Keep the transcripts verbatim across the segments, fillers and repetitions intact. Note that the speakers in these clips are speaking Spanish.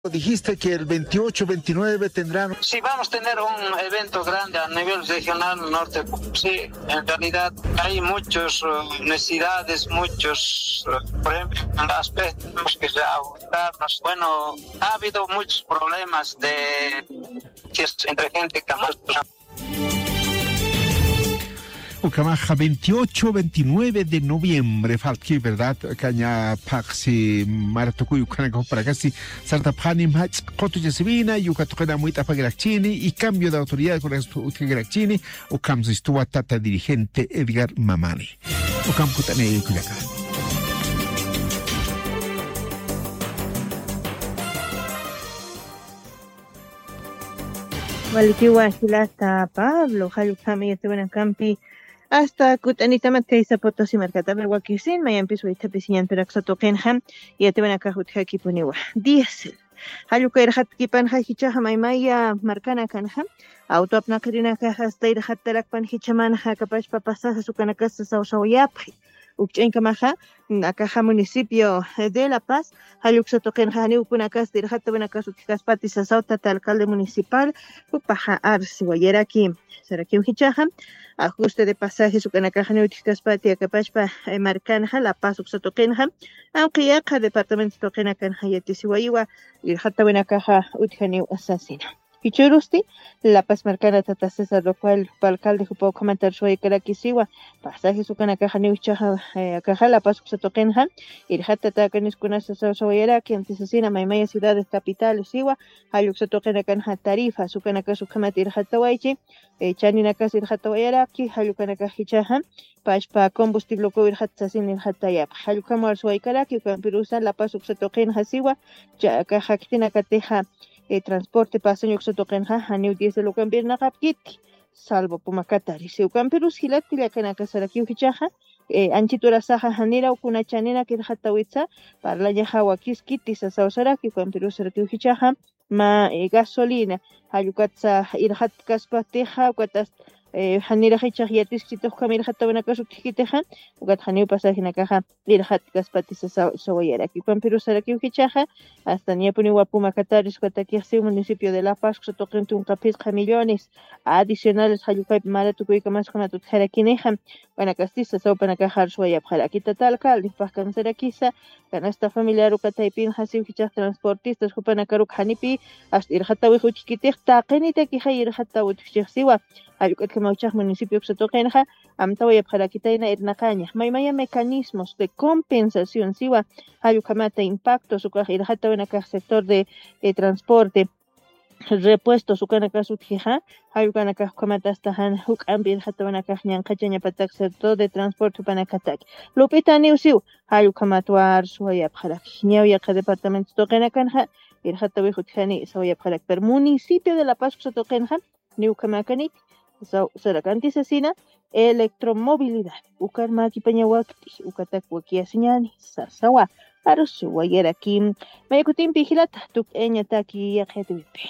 Dijiste que el veintiocho, veintinueve tendrán... Sí, vamos a tener un evento grande a nivel regional norte. Sí, en realidad hay muchas uh, necesidades, muchos, uh, por ejemplo, aspectos que abordarnos. Bueno, ha habido muchos problemas de entre gente que más... Ucamaja, veintiocho, veintinueve de noviembre, faltki, ¿verdad? Caña Paxi, Maratocuy, Ucanaco, para casi Sartapani, Mach, Coto Yasivina, Yucatocana, Muita Pagrachini, y cambio de autoridad con Grachini, Ucams estuvo tata dirigente Edgar Mamani. Ucamputane, Cuyaca. Walitiwa, Hilasta, Pablo, Jalukami, Esteban Campi. Hasta Kutanita Matkaisa Potosí Marcata Berwakisin, Mayan Pisuita Pisian Peraxatokenham, y Esteban Akahut Hakipuniwa. Diesel. Haluka Irhat Kipan Hahicha Maimaya Marcana Kanham, Autopna Karina Kahasta Irhatarak Pan Hichaman Hakapash Papasa Sukanakasa Sausayapi. Uchenkamaja, Nakaja municipio de La Paz, Haluxa Tokenjani, Upunakas, Dirjata Benacasu Kicaspati, Sasauta, alcalde municipal, Upaja Arsi, Guayeraki, Sarakim Hichajam, ajuste de pasaje, Sukanakajani, Uchicaspati, Acapachpa, Marcanja, La Paz, Uxatokenjam, aunque ya cada departamento Tokenakan Hayatisiwaiwa, Dirjata Benacaja, Utjani, asesina. Ichurusti, La Paz Marcana Tata César, lo cual para alcalde puedo comentar su Icaraqui pasaje su cana caja ni uchaja caja La Paz se toquenja, y hasta tacanis con esa soyera que antes asesina maimaya ciudades capitales siwa, hay se toquen canja tarifa, su cana casu camatir hatawaichi, chanina casir hatawayaraki, hay cana cajichaja, pashpa combustible ko ir hatsasin in hatayap, hay camar su Icaraqui, campirusa La Paz se toquenja siwa, ya caja kitina cateja. Eh, transporte pasa en Yoxotokenja, Aniu diez de Lucambir Nakapkiti, salvo Pumacatari. Si Ucamperus Hilati la Canacasaraki Hichaja, Anchitura Saja Hanira, Ukuna Chanina, Kirhatawitza, para la Yahawakiskiti, Sasausaraki, Ucamperus Hichaja, Ma gasolina, Hayukatsa Irhat Kaspateja, Ucatas. Hanira Hichaj Yatis Chitos Kamir Hatabanakasu Tikiteja, Ugat Haniu Pasajina Caja, Irhat Kaspatis Sawayaraki, Pampiru Saraki Hichaja, hasta Niapuni Wapuma Cataris, Guataquia, municipio de La Paz, que se toquen un capizca millones adicionales, Hayukai Maratukuika más con la Tutjarakineja, Guanacastiza, Saupanacajar, Suayap, Jarakita Talcal, Dipascan Seraquiza, Canasta familiar Ucataipin, Hasim Hichaj transportistas, Hupanakaruk Hanipi, hasta Irhatawi Huchikitek, Takenita Kija Irhatawi Chichiwa. Ayukat Mauchaj municipio que se toquenja, Amtawaya para Quitaina Ernacaña, Maimaya mecanismos de compensación, Siwa, Ayukamata impacto, su cajirjata en acá sector de eh, transporte, repuesto, su canacas utjija, Ayukanaka Kamata Stahan, Hook Ambir Hatavanaka Nyankachaña Patak, sector de transporte Panakatak. Lupita Neusiu, Ayukamatuar, Suayap Harak, Niauyaka departamento Tokenakanja, Irhatawi Hutjani, Sawayap Harak, per municipio de La Paz que se toquenja, Niukamakanik. Sarakanti asesina electromovilidad ukar maki pañawakti ukatak wakia señani sasawa arusu wayera kim mayakutin pijilata tuk eña taki yajetuipe.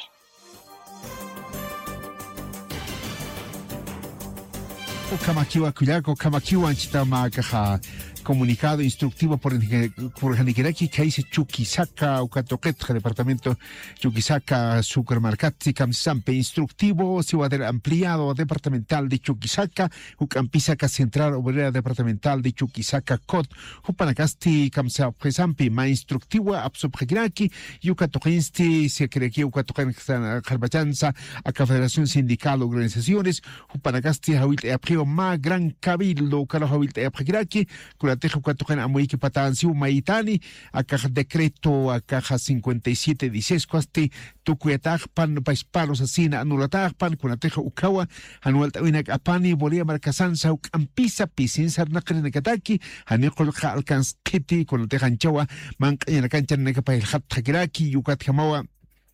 Kamakiwa Kuyako, Kamakiwa Anchitama Kaja. Comunicado instructivo por por Janiquiraki que dice Chuquisaca Ucatoquetja departamento Chuquisaca Supermercati Camsampe instructivo ciudadano ampliado departamental de Chuquisaca Ucampisaca central obrera departamental de Chuquisaca Cot Upanacasti Camsampe ma instructivo absobjiraki Ucatoquinsti se cree que Ucatoquen Jarbachanza a Confederación Sindical Organizaciones Upanacasti Hawit Aprio ma gran cabildo Carahawit Apjiraki Tejo Catocan Amoiki Patansiu Maitani, a caja decreto a caja cincuenta y siete dieciséis cuasti, Tucuetaj pan paispalos asina anulataj pan con la teja Ukawa, anual tawinak apani, Bolía Marcasansa, Ucampisa, Pisin Sarnakre Nekataki, Anicol Alcanskiti con la teja Anchawa, Manca en la cancha Nekapa el Hat Hagiraki, Yucat Hamawa.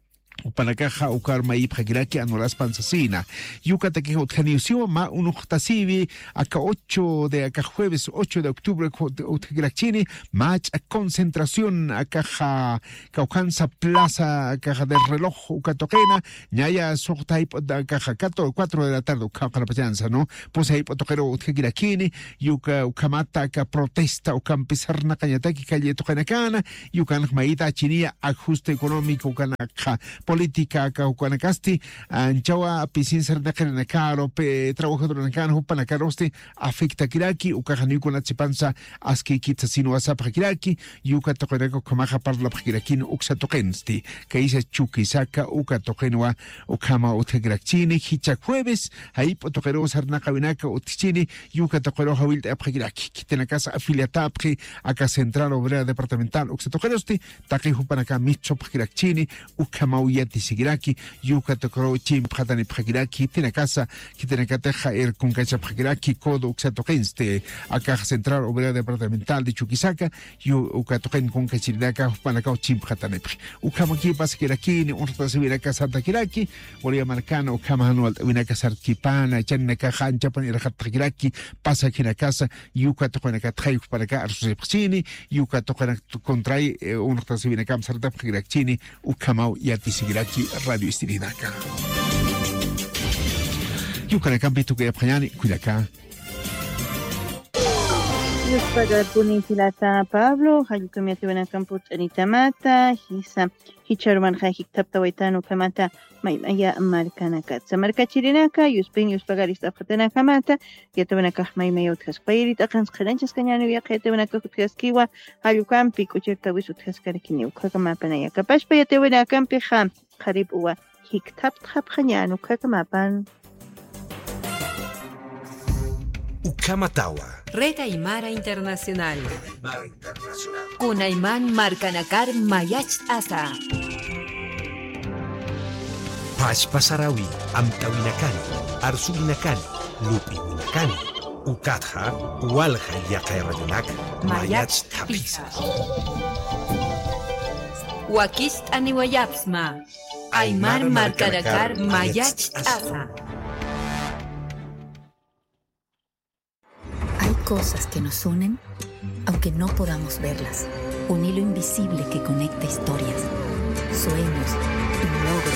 Panakaja ukar maip hagiraki anulas pansasina. Yucata que utjaniusio ma unuchtasivi acá ocho de acá jueves ocho de octubre utjagirachini match a concentración acá caucanza plaza acá del reloj ukatoquena ñaya sohtaip acá cuatro de la tarde uka payanza no pues ahí potokero utjagirakini yuka ukamata acá protesta ukampisarna kanyataki calle tokenakana yukan maita chinia ajuste económico ukanaka política caucanacasti anchawa pisin ser de caro pe trabajador en cano panacaroste afecta kiraki ukajani con chipanza aski kitasino asapa kiraki yuka tokenako kamaja parla kirakin uksa tokensti que dice chukisaka uka tokenwa ukama utegrakchini hicha jueves ahí potokero sarna kabinaka utichini yuka tokero hawil de apkiraki kitena casa afiliata apki acá central obrera departamental uksa tokerosti taki hupanaka micho kirakchini ukama uyati sigiraki yuka tokero chim pratani pagiraki tiene casa que tiene que teja el con cacha pagiraki codo uxatokenste acá central obrera departamental de Chuquisaca yuka token con cachiraka panaka chim pratani ukama ki pasquiraki ni un recibir casa takiraki volia marcano ukama anual vina casa kipana channa ka hancha pan ira takiraki pasa que na casa yuka tokena ka trai para ka arsusepchini yuka tokena contrai un recibir casa takiraki ukama yati sigiraki radio Istiridaka. Yucana Campito que Apayani, Cuidacá. Para Punilata Pablo, Hayukamia en Camput Anitamata, Hisa, Hicharman Hajik Taptawaitano Kamata, Maya Marcanacat. Samarca Chirinaka, Yuspin, Yuspagaris Tapatana Kamata, Yatavanaka, my Mayotkas Pairit, Akans Karanchas Canania, Katavanaka Kiwa, Hayukampi, Kucheta Wisut Haskarakini, Kakamapanaya, Kapash Payatavana Campeha, Haribua, Hik Tap Tapanyano, Kakamapan. Ukamatawa. Red Aymara Internacional. Aymara Internacional. Kunayman Marcanakar Mayach Asa. Pachpasarawi, Amtawinakani, Arsulinakani, Lupinakani, Ukatha, Walha Yakairanak, Mayach Tapisa. Wakist Aniwayapsma. Aymar Marcanakar Mayach Asa. Cosas que nos unen, aunque no podamos verlas. Un hilo invisible que conecta historias, sueños y logros